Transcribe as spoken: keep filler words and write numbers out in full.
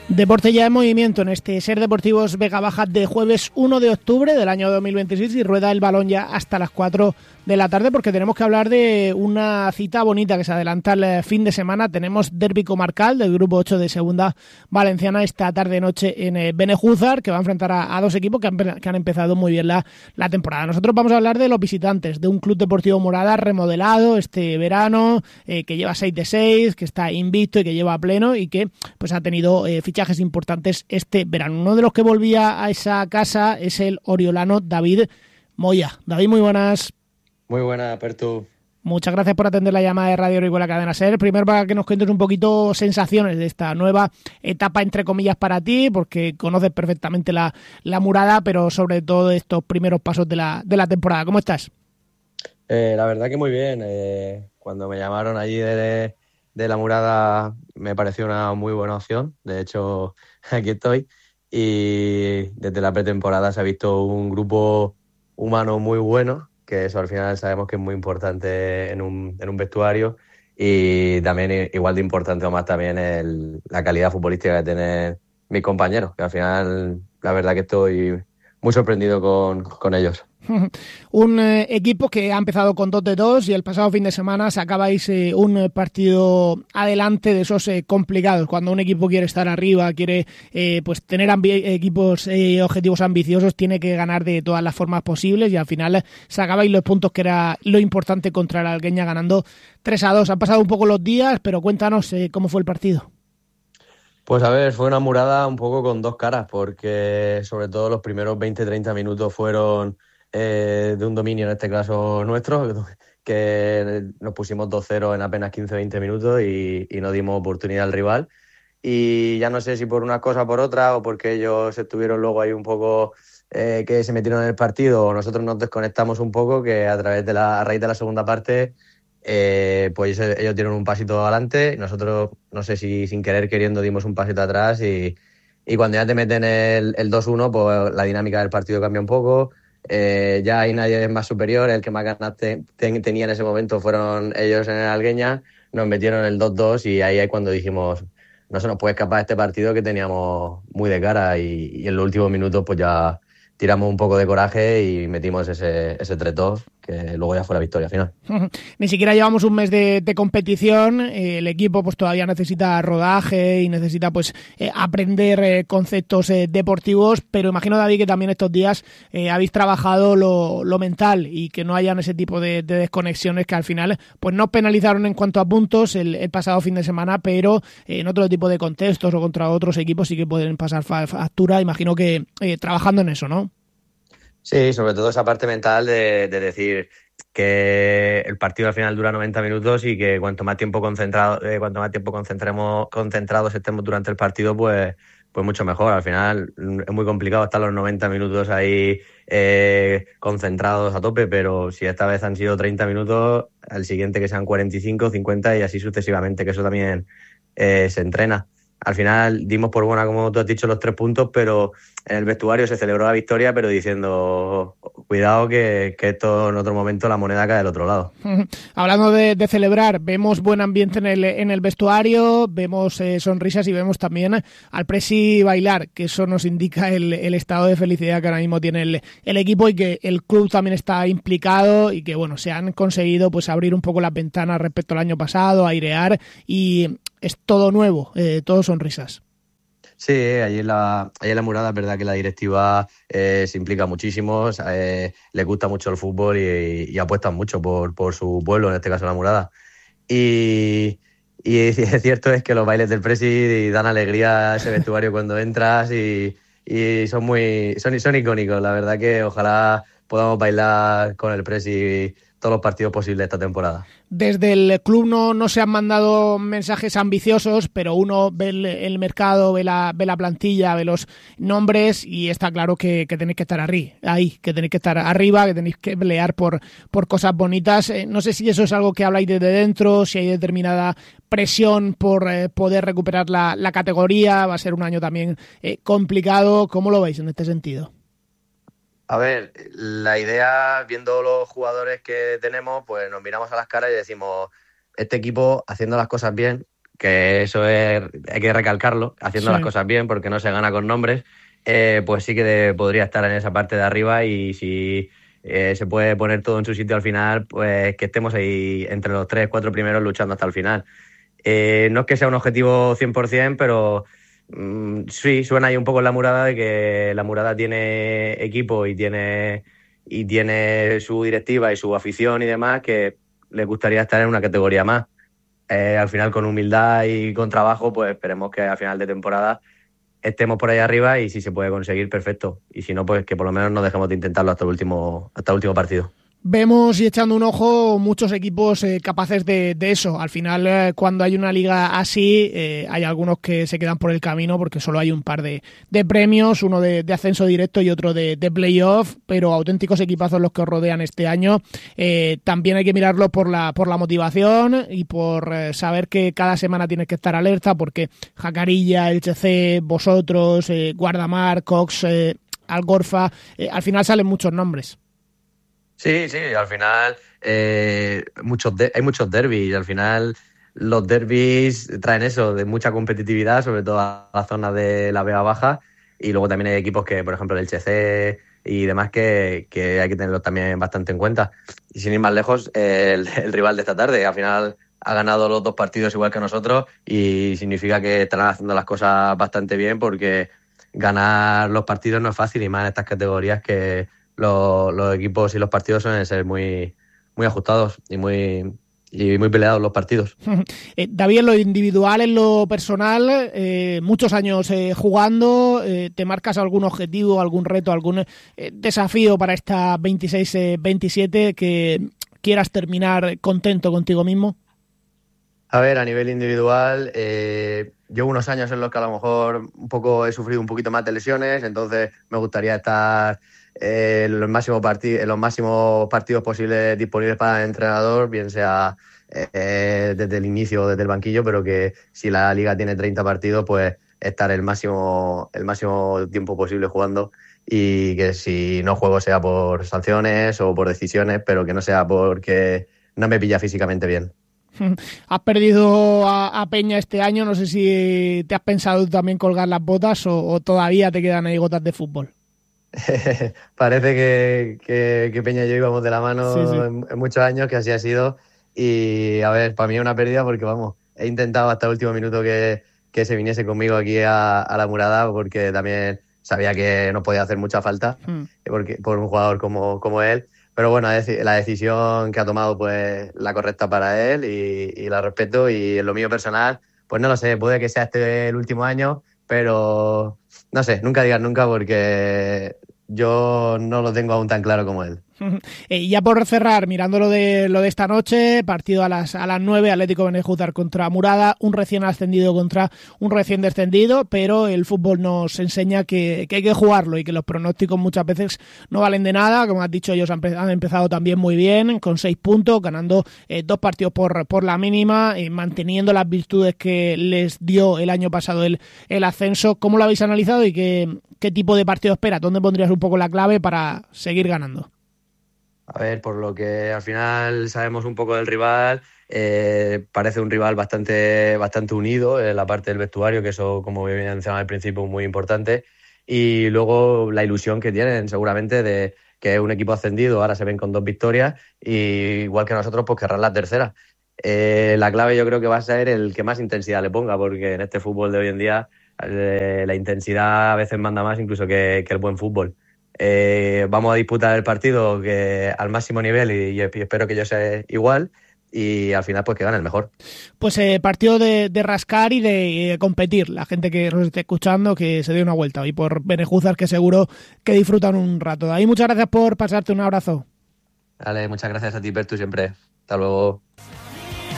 Deporte ya en movimiento en este Ser Deportivos Vega Baja de jueves uno de octubre del año dos mil veintiséis y rueda el balón ya hasta las cuatro de la tarde porque tenemos que hablar de una cita bonita que se adelanta el fin de semana. Tenemos derbi comarcal del grupo ocho de segunda valenciana esta tarde-noche en Benejúzar, que va a enfrentar a, a dos equipos que han, que han empezado muy bien la, la temporada. Nosotros vamos a hablar de los visitantes, de un Club Deportivo Morada remodelado este verano, eh, que lleva seis de seis, que está invicto y que lleva a pleno y que pues ha tenido eh, fichajes importantes este verano. Uno de los que volvía a esa casa es el oriolano David Moya. David, muy buenas. Muy buena, Pertu. Muchas gracias por atender la llamada de Radio Orihuela Cadena Ser. Primero, para que nos cuentes un poquito sensaciones de esta nueva etapa, entre comillas, para ti, porque conoces perfectamente la, la Murada, pero sobre todo estos primeros pasos de la, de la temporada. ¿Cómo estás? Eh, la verdad que muy bien. Eh, cuando me llamaron allí de, de la Murada me pareció una muy buena opción. De hecho, aquí estoy. Y desde la pretemporada se ha visto un grupo humano muy bueno, que eso al final sabemos que es muy importante en un, en un vestuario, y también igual de importante o más también el, la calidad futbolística que tienen mis compañeros, que al final la verdad que estoy muy sorprendido con, con ellos. Un eh, equipo que ha empezado con dos de dos y el pasado fin de semana sacabais eh, un partido adelante de esos eh, complicados. Cuando un equipo quiere estar arriba, quiere eh, pues tener ambi- equipos eh, objetivos ambiciosos, tiene que ganar de todas las formas posibles y al final sacabais los puntos que era lo importante contra la Algueña, ganando tres a dos. Han pasado un poco los días, pero cuéntanos eh, cómo fue el partido. Pues a ver, fue una Murada un poco con dos caras, porque sobre todo los primeros veinte a treinta minutos fueron Eh, de un dominio, en este caso nuestro, que nos pusimos dos cero en apenas quince a veinte minutos y, y no dimos oportunidad al rival. Y ya no sé si por una cosa o por otra, o porque ellos estuvieron luego ahí un poco eh, que se metieron en el partido, o nosotros nos desconectamos un poco, que a través de la a raíz de la segunda parte, eh, pues ellos dieron un pasito adelante, nosotros, no sé si sin querer queriendo, dimos un pasito atrás y, y cuando ya te meten el, el dos uno, pues la dinámica del partido cambia un poco. Eh, ya ahí nadie es más superior, el que más ganas te, te, tenía en ese momento fueron ellos en el Algueña, nos metieron el dos dos y ahí es cuando dijimos no se nos puede escapar este partido que teníamos muy de cara, y, y en los últimos minutos pues ya tiramos un poco de coraje y metimos ese, ese tres dos, que luego ya fue la victoria final. Ni siquiera llevamos un mes de, de competición, eh, el equipo pues todavía necesita rodaje y necesita pues eh, aprender eh, conceptos eh, deportivos, pero imagino, David, que también estos días eh, habéis trabajado lo, lo mental y que no hayan ese tipo de, de desconexiones que al final pues no penalizaron en cuanto a puntos el, el pasado fin de semana, pero eh, en otro tipo de contextos o contra otros equipos sí que pueden pasar factura. Imagino que eh, trabajando en eso, ¿no? Sí, sobre todo esa parte mental de, de decir que el partido al final dura noventa minutos y que cuanto más tiempo concentrado, eh, cuanto más tiempo concentremos, concentrados estemos durante el partido, pues, pues mucho mejor. Al final es muy complicado estar los noventa minutos ahí eh, concentrados a tope, pero si esta vez han sido treinta minutos, al siguiente que sean cuarenta y cinco, cincuenta y así sucesivamente, que eso también eh, se entrena. Al final dimos por buena, como tú has dicho, los tres puntos, pero en el vestuario se celebró la victoria, pero diciendo, cuidado que, que esto en otro momento la moneda cae del otro lado. Hablando de, de celebrar, vemos buen ambiente en el, en el vestuario, vemos eh, sonrisas y vemos también al presi bailar, que eso nos indica el, el estado de felicidad que ahora mismo tiene el, el equipo y que el club también está implicado y que bueno, se han conseguido pues abrir un poco las ventanas respecto al año pasado, airear, y es todo nuevo, eh, todo sonrisas. Sí, allí en la, allí en la Murada es verdad que la directiva eh, se implica muchísimo, eh, le gusta mucho el fútbol y, y apuestan mucho por, por su pueblo, en este caso la Murada. Y, y es cierto es que los bailes del Presi dan alegría a ese vestuario cuando entras y, y son muy son, son icónicos. La verdad que ojalá podamos bailar con el Presi todos los partidos posibles esta temporada. Desde el club no, no se han mandado mensajes ambiciosos, pero uno ve el, el mercado, ve la, ve la plantilla, ve los nombres y está claro que, que tenéis que estar arri, ahí, que tenéis que estar arriba, que tenéis que pelear por, por cosas bonitas. Eh, no sé si eso es algo que habláis desde dentro, si hay determinada presión por eh, poder recuperar la, la categoría. Va a ser un año también eh, complicado. ¿Cómo lo veis en este sentido? A ver, la idea, viendo los jugadores que tenemos, pues nos miramos a las caras y decimos, este equipo haciendo las cosas bien, que eso es, hay que recalcarlo, haciendo sí. las cosas bien, porque no se gana con nombres, eh, pues sí que de, podría estar en esa parte de arriba, y si eh, se puede poner todo en su sitio al final, pues que estemos ahí entre los tres, cuatro primeros luchando hasta el final. Eh, no es que sea un objetivo cien por ciento, pero mmm, sí, suena ahí un poco en la Murada de que la Murada tiene equipo y tiene, y tiene su directiva y su afición y demás, que les gustaría estar en una categoría más. Eh, al final, con humildad y con trabajo, pues esperemos que a final de temporada estemos por ahí arriba, y si se puede conseguir, perfecto. Y si no, pues que por lo menos no dejemos de intentarlo hasta el último, hasta el último partido. Vemos, y echando un ojo, muchos equipos eh, capaces de, de eso. Al final, eh, cuando hay una liga así, eh, hay algunos que se quedan por el camino porque solo hay un par de, de premios, uno de, de ascenso directo y otro de, de playoff, pero auténticos equipazos los que os rodean este año. Eh, también hay que mirarlo por la, por la motivación y por eh, saber que cada semana tienes que estar alerta, porque Jacarilla, Elche C, vosotros, eh, Guardamar, Cox, eh, Algorfa, eh, al final salen muchos nombres. Sí, sí, al final eh, muchos de, hay muchos derbis, y al final los derbis traen eso, de mucha competitividad, sobre todo a la zona de la Vega Baja, y luego también hay equipos que, por ejemplo, el Elche C y demás, que, que hay que tenerlos también bastante en cuenta. Y sin ir más lejos, el, el rival de esta tarde, al final ha ganado los dos partidos igual que nosotros, y significa que estarán haciendo las cosas bastante bien, porque ganar los partidos no es fácil, y más en estas categorías que Los, los equipos y los partidos suelen ser muy, muy ajustados y muy, y muy peleados los partidos. eh, David, en lo individual, en lo personal, eh, muchos años eh, jugando, eh, ¿te marcas algún objetivo, algún reto, algún eh, desafío para esta veintiséis veintisiete que quieras terminar contento contigo mismo? A ver, a nivel individual, eh, llevo unos años en los que a lo mejor un poco he sufrido un poquito más de lesiones, entonces me gustaría estar Eh, los máximos partidos, los máximos partidos posibles disponibles para el entrenador, bien sea eh, desde el inicio o desde el banquillo, pero que si la liga tiene treinta partidos, pues estar el máximo el máximo tiempo posible jugando, y que si no juego sea por sanciones o por decisiones, pero que no sea porque no me pilla físicamente bien. Has perdido a, a Peña este año, no sé si te has pensado también colgar las botas o, o todavía te quedan ahí gotas de fútbol. Parece que, que, que Peña y yo íbamos de la mano sí, sí. En, en muchos años, que así ha sido, y a ver, para mí es una pérdida porque vamos, he intentado hasta el último minuto que, que se viniese conmigo aquí a, a la Murada, porque también sabía que no podía hacer mucha falta mm. porque, por un jugador como, como él, pero bueno, la decisión que ha tomado pues la correcta para él, y, y la respeto, y en lo mío personal pues no lo sé, puede que sea este el último año, pero no sé, nunca digas nunca, porque yo no lo tengo aún tan claro como él. Y ya por cerrar, mirando lo de, lo de esta noche, partido a las, a las nueve, Atlético Benejúzar contra Murada, un recién ascendido contra un recién descendido, pero el fútbol nos enseña que, que hay que jugarlo, y que los pronósticos muchas veces no valen de nada. Como has dicho, ellos han, han empezado también muy bien, con seis puntos, ganando eh, dos partidos por, por la mínima, eh, manteniendo las virtudes que les dio el año pasado el, el ascenso. ¿Cómo lo habéis analizado y qué, qué tipo de partido esperas? ¿Dónde pondrías un poco la clave para seguir ganando? A ver, por lo que al final sabemos un poco del rival, eh, parece un rival bastante, bastante unido en la parte del vestuario, que eso, como bien mencionaba al principio, es muy importante. Y luego la ilusión que tienen seguramente de que es un equipo ascendido, ahora se ven con dos victorias, y igual que nosotros, pues querrán la tercera. Eh, la clave yo creo que va a ser el que más intensidad le ponga, porque en este fútbol de hoy en día eh, la intensidad a veces manda más incluso que, que el buen fútbol. Eh, vamos a disputar el partido que al máximo nivel, y, y espero que yo sea igual, y al final pues que gane el mejor. Pues eh, partido de, de rascar y de eh, competir. La gente que nos esté escuchando, que se dé una vuelta hoy por Benejúzar, que seguro que disfrutan un rato. Ahí, muchas gracias por pasarte, un abrazo. Vale, muchas gracias a ti, Pertu, siempre. Hasta luego.